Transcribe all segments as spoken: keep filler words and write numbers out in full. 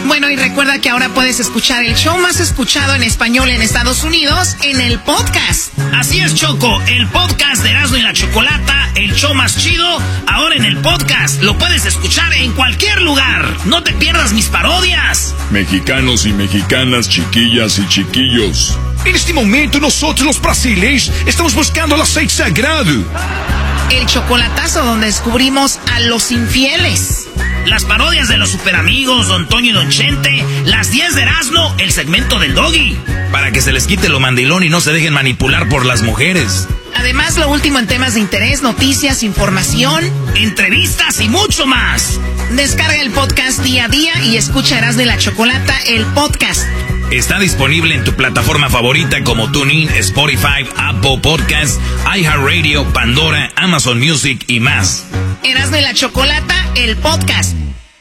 Bueno, y recuerda que ahora puedes escuchar el show más escuchado en español en Estados Unidos en el podcast. Así es, Choco, el podcast de Erasmo y la Chocolata, el show más chido, ahora en el podcast. Lo puedes escuchar en cualquier lugar. No te pierdas mis parodias. Mexicanos y mexicanas, chiquillas y chiquillos. En este momento nosotros los brasileños estamos buscando el aceite sagrado. El chocolatazo donde descubrimos a los infieles. Las parodias de los superamigos, Don Toño y Don Chente. Las diez de Erasmo, el segmento del Doggy. Para que se les quite lo mandilón y no se dejen manipular por las mujeres. Además, lo último en temas de interés, noticias, información, entrevistas y mucho más. Descarga el podcast día a día y escucha Erasmo y la Chocolata, el podcast. Está disponible en tu plataforma favorita como TuneIn, Spotify, Apple Podcasts, iHeartRadio, Pandora, Amazon Music y más. Erasmo y la Chocolata, el podcast.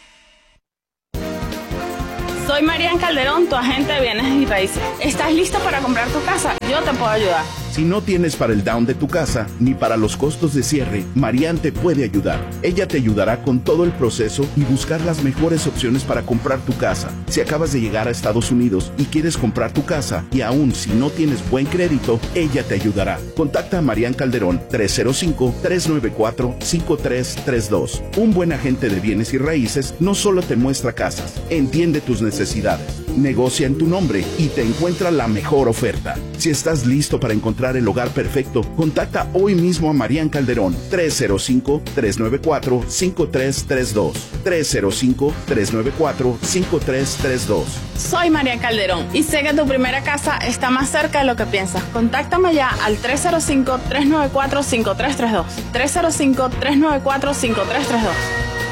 Soy Marian Calderón, tu agente de bienes y raíces. ¿Estás listo para comprar tu casa? Yo te puedo ayudar. Si no tienes para el down de tu casa, ni para los costos de cierre, Marian te puede ayudar. Ella te ayudará con todo el proceso y buscar las mejores opciones para comprar tu casa. Si acabas de llegar a Estados Unidos y quieres comprar tu casa, y aún si no tienes buen crédito, ella te ayudará. Contacta a Marian Calderón, tres cero cinco, tres nueve cuatro, cinco tres tres dos. Un buen agente de bienes y raíces no solo te muestra casas, entiende tus necesidades, negocia en tu nombre y te encuentra la mejor oferta. Si estás listo para encontrar el hogar perfecto, contacta hoy mismo a Marian Calderón, tres cero cinco, tres nueve cuatro, cinco tres tres dos, tres cero cinco, tres nueve cuatro, cinco tres tres dos. Soy Marian Calderón y sé que tu primera casa está más cerca de lo que piensas. Contáctame ya al tres cero cinco, tres nueve cuatro, cinco tres tres dos, tres cero cinco, tres nueve cuatro, cinco tres tres dos.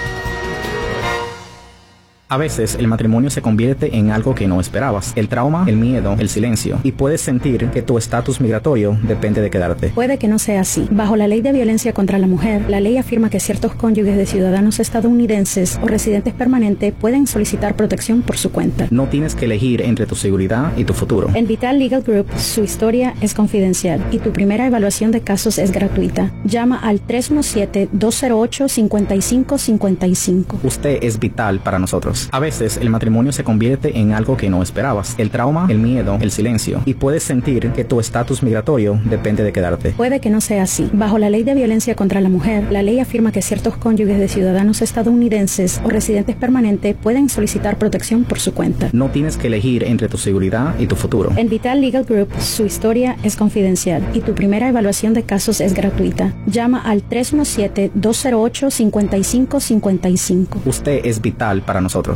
A veces el matrimonio se convierte en algo que no esperabas. El trauma, el miedo, el silencio. Y puedes sentir que tu estatus migratorio depende de quedarte. Puede que no sea así. Bajo la ley de violencia contra la mujer, la ley afirma que ciertos cónyuges de ciudadanos estadounidenses o residentes permanentes pueden solicitar protección por su cuenta. No tienes que elegir entre tu seguridad y tu futuro. En Vital Legal Group, su historia es confidencial y tu primera evaluación de casos es gratuita. Llama al tres uno siete, dos cero ocho, cinco cinco cinco cinco. Usted es vital para nosotros. A veces el matrimonio se convierte en algo que no esperabas. El trauma, el miedo, el silencio. Y puedes sentir que tu estatus migratorio depende de quedarte. Puede que no sea así. Bajo la ley de violencia contra la mujer, la ley afirma que ciertos cónyuges de ciudadanos estadounidenses o residentes permanentes pueden solicitar protección por su cuenta. No tienes que elegir entre tu seguridad y tu futuro. En Vital Legal Group, su historia es confidencial y tu primera evaluación de casos es gratuita. Llama al tres uno siete, dos cero ocho, cinco cinco cinco cinco. Usted es vital para nosotros.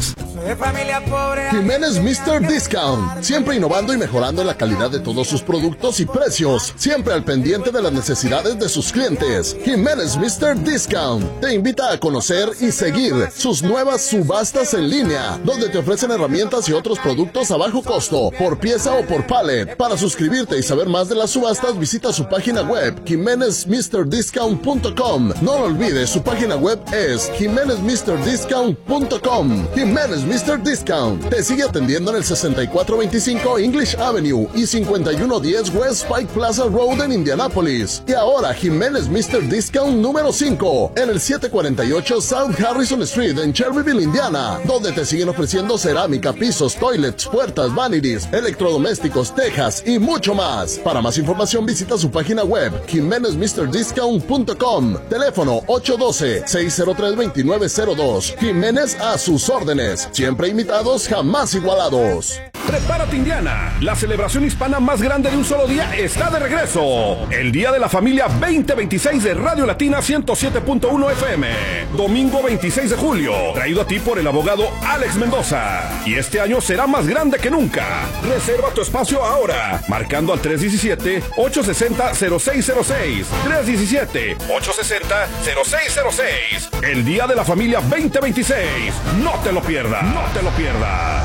Jiménez mister Discount, siempre innovando y mejorando la calidad de todos sus productos y precios, siempre al pendiente de las necesidades de sus clientes. Jiménez mister Discount te invita a conocer y seguir sus nuevas subastas en línea, donde te ofrecen herramientas y otros productos a bajo costo, por pieza o por pallet. Para suscribirte y saber más de las subastas, visita su página web, jimenez mister discount punto com. No lo olvides, su página web es jimenez mister discount punto com. Jiménez mister Discount te sigue atendiendo en el sesenta y cuatro veinticinco English Avenue y cincuenta y uno diez West Pike Plaza Road en Indianapolis. Y ahora Jiménez mister Discount número cinco en el setecientos cuarenta y ocho South Harrison Street en Cherryville, Indiana, donde te siguen ofreciendo cerámica, pisos, toilets, puertas, vanities, electrodomésticos, tejas y mucho más. Para más información visita su página web jimenez mister discount punto com. Teléfono ocho uno dos, seis cero tres, dos nueve cero dos. Jiménez a sus órdenes, siempre imitados, jamás igualados. Prepárate, Indiana. La celebración hispana más grande de un solo día está de regreso. El Día de la Familia veinte veintiséis de Radio Latina ciento siete punto uno F M. Domingo veintiséis de julio. Traído a ti por el abogado Alex Mendoza. Y este año será más grande que nunca. Reserva tu espacio ahora, marcando al tres uno siete, ocho seis cero, cero seis cero seis. tres uno siete, ocho seis cero, cero seis cero seis. El Día de la Familia veinte veintiséis. No te lo pierdas. No te lo pierdas.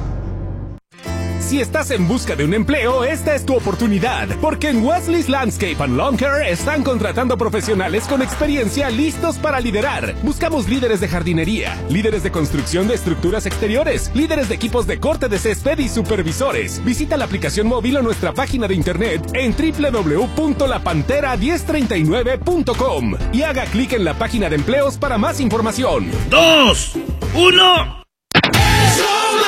Si estás en busca de un empleo, esta es tu oportunidad, porque en Wesley's Landscape and Lawn Care están contratando profesionales con experiencia listos para liderar. Buscamos líderes de jardinería, líderes de construcción de estructuras exteriores, líderes de equipos de corte de césped y supervisores. Visita la aplicación móvil o nuestra página de internet en doble u doble u doble u punto la pantera uno cero tres nueve punto com y haga clic en la página de empleos para más información. Dos, uno.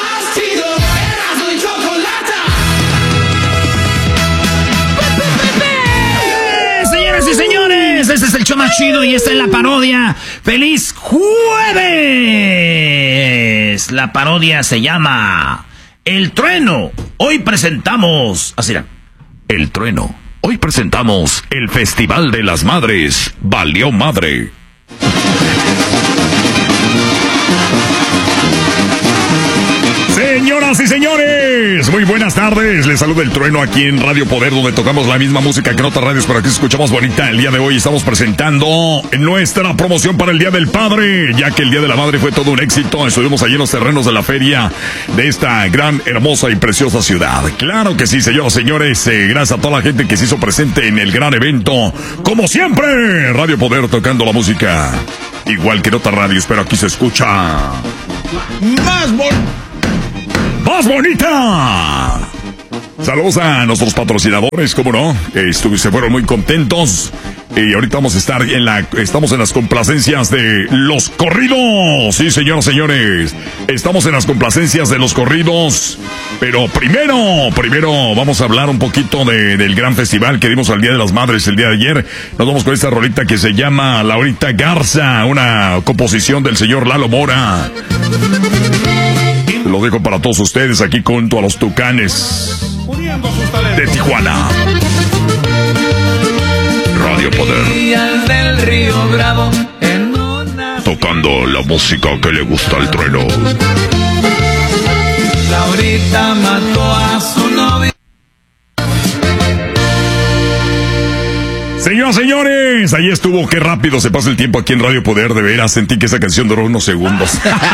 más chido y esta es la parodia. ¡Feliz jueves! La parodia se llama El Trueno. Hoy presentamos... Así era. El Trueno. Hoy presentamos el Festival de las Madres. Valió madre. Señoras y señores, muy buenas tardes. Les saluda el Trueno aquí en Radio Poder, donde tocamos la misma música que en otras radios, pero aquí escuchamos bonita. El día de hoy estamos presentando nuestra promoción para el Día del Padre, ya que el Día de la Madre fue todo un éxito. Estuvimos allí en los terrenos de la feria de esta gran, hermosa y preciosa ciudad. Claro que sí, señoras y señores, eh, gracias a toda la gente que se hizo presente en el gran evento. Como siempre, Radio Poder tocando la música igual que en otras radios, pero aquí se escucha más bonito. ¡Más bonita! Saludos a nuestros patrocinadores, ¿cómo no? Estuve, se fueron muy contentos. Y ahorita vamos a estar en la... Estamos en las complacencias de los corridos. Sí, señoras y señores. Estamos en las complacencias de los corridos. Pero primero, primero vamos a hablar un poquito de, del gran festival que dimos al Día de las Madres el día de ayer. Nos vamos con esta rolita que se llama Laurita Garza, una composición del señor Lalo Mora. Lo dejo para todos ustedes aquí junto a los Tucanes de Tijuana. Radio Poder. Del Río Bravo, tocando la música que le gusta al Trueno. Laurita mató a su novio. Señoras, señores, ahí estuvo. Qué rápido se pasa el tiempo aquí en Radio Poder. De veras, sentí que esa canción duró unos segundos.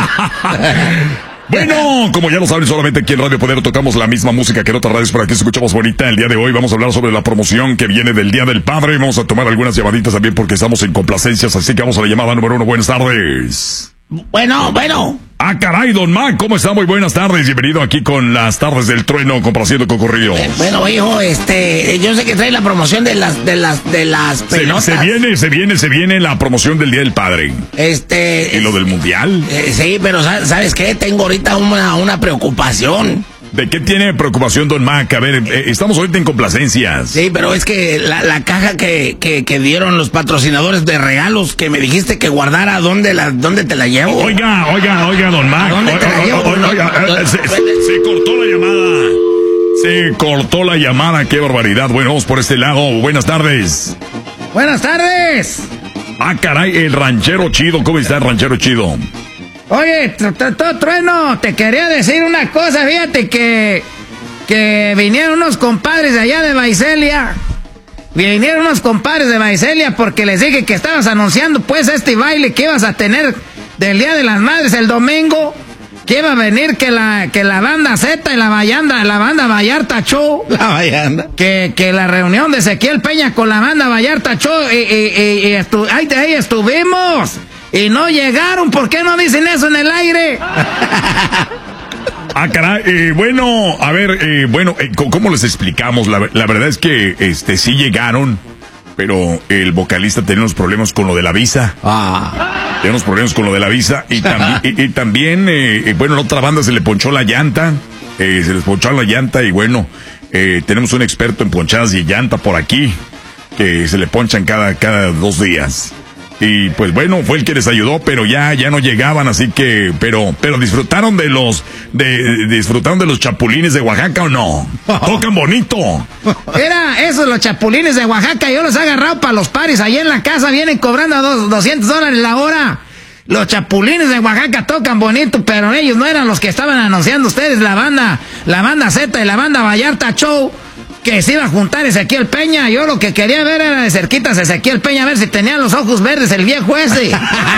Bueno, como ya lo saben, solamente aquí en Radio Poder tocamos la misma música que en otras radios, pero aquí escuchamos bonita. El día de hoy vamos a hablar sobre la promoción que viene del Día del Padre. Vamos a tomar algunas llamaditas también porque estamos en complacencias, así que vamos a la llamada número uno. Buenas tardes. Bueno, bueno. Ah, caray, don Mac, ¿cómo está? Muy buenas tardes. Bienvenido aquí con las tardes del Trueno, complaciendo con corridos. Bueno, hijo, este, yo sé que trae la promoción de las, de las, de las pelotas. Se, se viene, se viene, se viene la promoción del Día del Padre. Este. ¿Y lo del Mundial? Eh, sí, pero ¿sabes qué? Tengo ahorita una, una preocupación. ¿De qué tiene preocupación, don Mac? A ver, eh, estamos ahorita en complacencias. Sí, pero es que la, la caja que, que, que dieron los patrocinadores de regalos que me dijiste que guardara, ¿dónde, la, dónde te la llevo? Oiga, oiga, oiga, don Mac. ¿Dónde te la llevo? Oiga, oiga, oiga, se, se, se cortó la llamada. Se cortó la llamada, qué barbaridad. Bueno, vamos por este lado. Buenas tardes. Buenas tardes. Ah, caray, el ranchero chido. ¿Cómo está el ranchero chido? Oye, Trueno, te quería decir una cosa, fíjate que, que vinieron unos compadres de allá de Baicelia, vinieron unos compadres de Baicelia porque les dije que estabas anunciando pues este baile que ibas a tener del Día de las Madres el domingo, que iba a venir que la, que la banda Z y la banda, la banda Vallarta Show, la Vallarta, que, que la reunión de Ezequiel Peña con la banda Vallarta Show, y, y, y, y estu, ahí, ahí estuvimos. Y no llegaron, ¿por qué no dicen eso en el aire? Ah, caray, eh, bueno, a ver, eh, bueno, eh, ¿cómo les explicamos? La, la verdad es que este sí llegaron, pero el vocalista tenía unos problemas con lo de la visa. Ah. Tenía unos problemas con lo de la visa. Y, tam y, y también, eh, bueno, en otra banda se le ponchó la llanta. Eh, se les ponchó la llanta y bueno, eh, tenemos un experto en ponchadas de llanta por aquí, que se le ponchan cada, cada dos días. Y pues bueno, fue el que les ayudó, pero ya, ya no llegaban, así que, pero, pero disfrutaron de los, de, de disfrutaron de los chapulines de Oaxaca o no. Tocan bonito. Mira, esos los chapulines de Oaxaca, yo los he agarrado para los paris, ahí en la casa vienen cobrando dos, doscientos dólares la hora. Los chapulines de Oaxaca tocan bonito, pero ellos no eran los que estaban anunciando ustedes, la banda, la banda Z y la banda Vallarta Show, que se iba a juntar Ezequiel Peña. Yo lo que quería ver era de cerquitas a Ezequiel Peña, a ver si tenía los ojos verdes el viejo ese.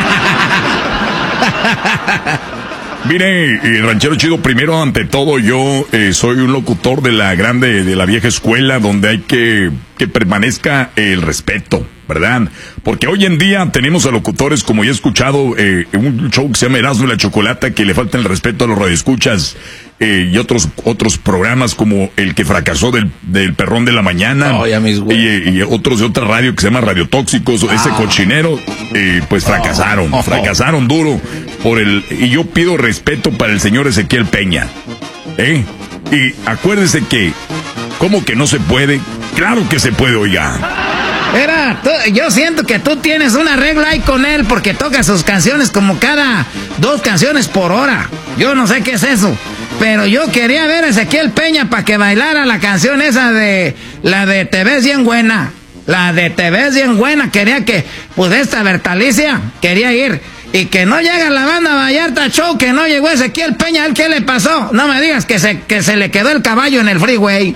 Mire, el ranchero chido, primero, ante todo, yo eh, soy un locutor de la grande, de la vieja escuela, donde hay que que permanezca el respeto, ¿verdad? Porque hoy en día tenemos a locutores, como ya he escuchado, eh, un show que se llama Erasmo y la Chocolata, que le falta el respeto a los radioescuchas, eh, y otros otros programas como el que fracasó del, del Perrón de la Mañana, oh, ya mis y, y otros de otra radio que se llama Radio Tóxicos, ah. ese cochinero, eh, pues fracasaron, oh. fracasaron duro por el, y yo pido respeto para el señor Ezequiel Peña, ¿eh? Y acuérdese que, ¿cómo que no se puede? Claro que se puede, oiga. Era, tú, yo siento que tú tienes un arreglo ahí con él porque toca sus canciones como cada dos canciones por hora. Yo no sé qué es eso. Pero yo quería ver a Ezequiel Peña para que bailara la canción esa de... La de Te ves bien buena. La de Te ves bien buena. Quería que... Pues esta Bertalicia quería ir. Y que no llega la banda Vallarta Show, que no llegó Ezequiel Peña. ¿Qué le pasó? No me digas que se, que se le quedó el caballo en el freeway.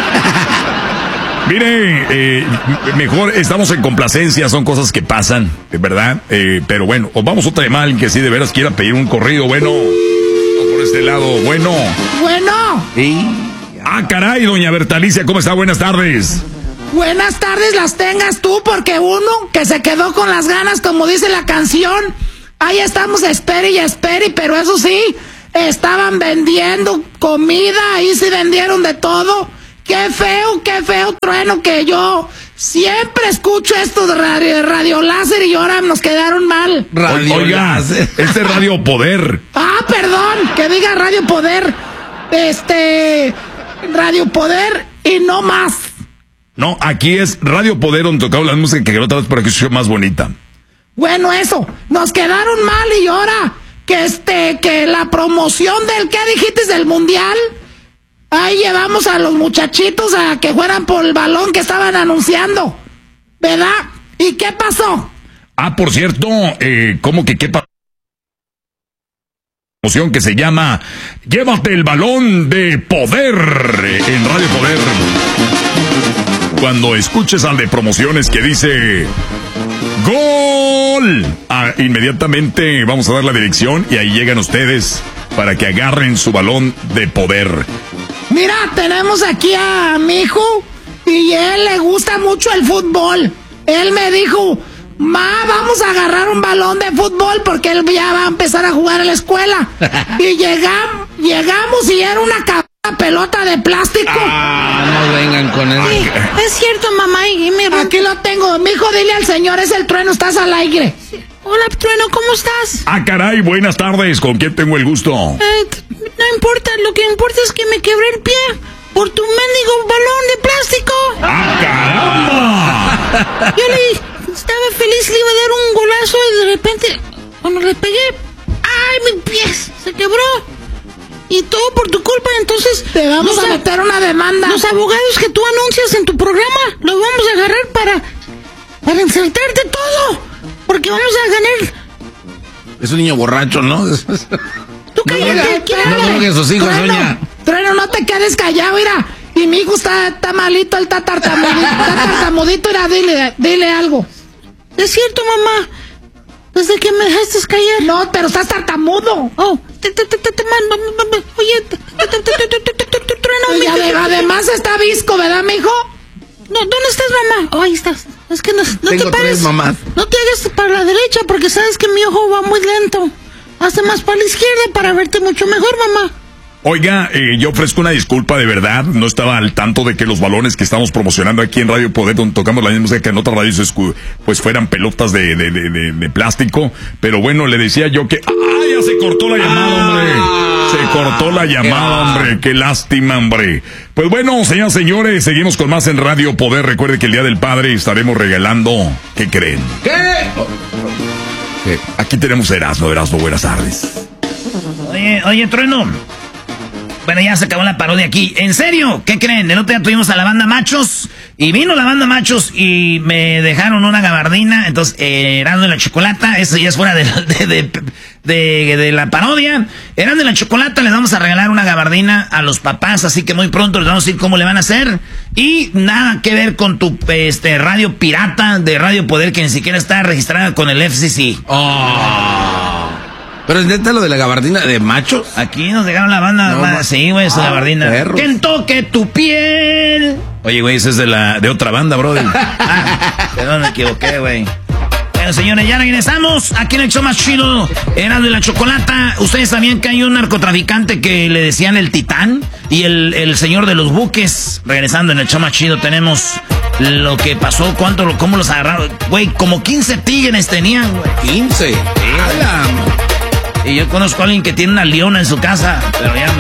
Mire, eh, mejor estamos en complacencia, son cosas que pasan, ¿verdad? Eh, pero bueno, o vamos otra llamada, alguien que sí de veras quiera pedir un corrido, bueno, por este lado, bueno. Bueno. ¿Sí? Ah, caray, doña Bertalicia, ¿cómo está? Buenas tardes. Buenas tardes las tengas tú, porque uno que se quedó con las ganas, como dice la canción, ahí estamos, espere y espere, pero eso sí, estaban vendiendo comida, ahí sí vendieron de todo. Qué feo, qué feo, Trueno, que yo siempre escucho esto de radio, radio láser y ahora nos quedaron mal. Radio Oiga, láser. Este es Radio Poder. Ah, perdón, que diga Radio Poder. Este, Radio Poder y no más. No, aquí es Radio Poder donde tocaba la música que otra vez para que sea más bonita. Bueno, eso, nos quedaron mal y ahora que este, que la promoción del, ¿qué dijiste? Del Mundial. Ahí llevamos a los muchachitos a que fueran por el balón que estaban anunciando, ¿verdad? ¿Y qué pasó? Ah, por cierto, eh, ¿cómo que qué pasó? Promoción que se llama Llévate el balón de poder en Radio Poder. Cuando escuches al de promociones que dice ¡Gol! Ah, inmediatamente vamos a dar la dirección y ahí llegan ustedes para que agarren su balón de poder. Mira, tenemos aquí a mi hijo y él le gusta mucho el fútbol. Él me dijo, ma, vamos a agarrar un balón de fútbol porque él ya va a empezar a jugar en la escuela. Y llegamos, llegamos y era una cabeza pelota de plástico. Ah, no vengan con él. Sí, es cierto, mamá. Y mi... Aquí lo tengo. Mi hijo, dile al señor, es el Trueno, estás al aire. Sí. Hola, Trueno, ¿cómo estás? Ah, caray, buenas tardes. ¿Con quién tengo el gusto? Eh, no importa, lo que importa es que me quebré el pie por tu mendigo balón de plástico. ¡Ah, caramba! Yo le estaba feliz, le iba a dar un golazo y de repente, cuando le pegué, ¡ay, mi pie se quebró! Y todo por tu culpa, entonces... Te vamos a meter una demanda. Los abogados que tú anuncias en tu programa, los vamos a agarrar para... para insertarte todo. Porque vamos a ganar... Es un niño borracho, ¿no? Tú cállate, ¿quién No drogue a sus hijos, Trueno, doña. Trueno, no te quedes callado, mira. Y mi hijo está, está malito, él está tartamudito, está tartamudito, mira, dile, dile algo. Es cierto, mamá. Desde que me dejaste caer. No, pero estás tartamudo. Oh, te, te, te, te, te, oye, Trueno. Además está visco, ¿verdad, mijo? No, ¿dónde estás, mamá? Oh, ahí estás. Es que no, no Tengo te pares. tres mamás. No te hagas para la derecha porque sabes que mi ojo va muy lento. Hazte más para la izquierda para verte mucho mejor, mamá. Oiga, eh, yo ofrezco una disculpa de verdad. No estaba al tanto de que los balones que estamos promocionando aquí en Radio Poder, donde tocamos la misma música que en otras radios, pues fueran pelotas de, de, de, de, de plástico. Pero bueno, le decía yo que... ¡Ah, ya se cortó la llamada, hombre! Se cortó la llamada, hombre. ¡Qué lástima, hombre! Pues bueno, señoras y señores, seguimos con más en Radio Poder. Recuerde que el Día del Padre estaremos regalando... ¿Qué creen? ¿Qué? ¿Qué? Aquí tenemos Erasmo. Erasmo, buenas tardes. Oye, oye, Trueno. Bueno, ya se acabó la parodia aquí. ¿En serio? ¿Qué creen? El otro día tuvimos a la banda Machos. Y vino la banda Machos y me dejaron una gabardina. Entonces, eh, Erasmo de la Chocolata. Eso ya es fuera de, de, de, de, de la parodia. Erasmo de la Chocolata, les vamos a regalar una gabardina a los papás. Así que muy pronto les vamos a decir cómo le van a hacer. Y nada que ver con tu este, radio pirata de Radio Poder, que ni siquiera está registrada con el F C C. Oh. Pero es neta lo de la gabardina de Machos. Aquí nos dejaron la banda. No, banda sí, güey, esa ah, gabardina. Perros. ¡Que toque tu piel! Oye, güey, ese es de la de otra banda, brother. Ah, perdón, me equivoqué, güey. Bueno, señores, ya regresamos. Aquí en el show más chido, Erasmo de la Chocolata. Ustedes sabían que hay un narcotraficante que le decían el Titán y el, el señor de los buques. Regresando en el show más chido, tenemos lo que pasó, cuánto, cómo los agarraron. Güey, como quince tigres tenían, güey. quince. Y yo conozco a alguien que tiene una leona en su casa, pero ya no.